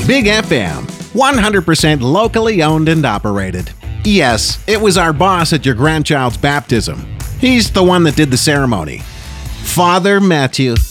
Big FM, 100% locally owned and operated. Yes, it was our boss at your grandchild's baptism. He's the one that did the ceremony. Father Matthew.